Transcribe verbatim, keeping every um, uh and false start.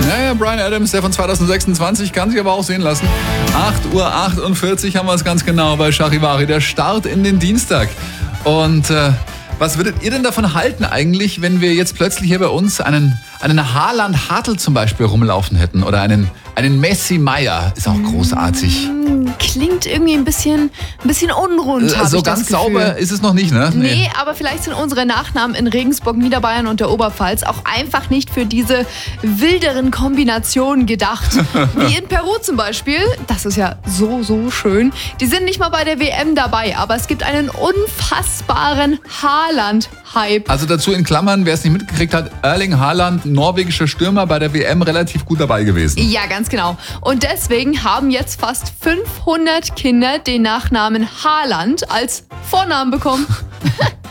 Ja, ja, Bryan Adams, der von zwanzig sechsundzwanzig, kann sich aber auch sehen lassen. acht Uhr achtundvierzig haben wir es ganz genau bei Charivari, der Start in den Dienstag. Und äh, was würdet ihr denn davon halten eigentlich, wenn wir jetzt plötzlich hier bei uns einen, einen Haaland Hartl zum Beispiel rumlaufen hätten oder einen, einen Messi Meier, ist auch großartig. Klingt irgendwie ein bisschen, ein bisschen unrund, habe So ich das ganz Gefühl. sauber ist es noch nicht, ne? Nee, aber vielleicht sind unsere Nachnamen in Regensburg, Niederbayern und der Oberpfalz auch einfach nicht für diese wilderen Kombinationen gedacht. Wie in Peru zum Beispiel. Das ist ja so, so schön. Die sind nicht mal bei der W M dabei, aber es gibt einen unfassbaren Haaland-Hype. Also dazu in Klammern, wer es nicht mitgekriegt hat, Erling Haaland, norwegischer Stürmer, bei der W M relativ gut dabei gewesen. Ja, ganz genau. Und deswegen haben jetzt fast fünfhundert Kinder den Nachnamen Haaland als Vornamen bekommen.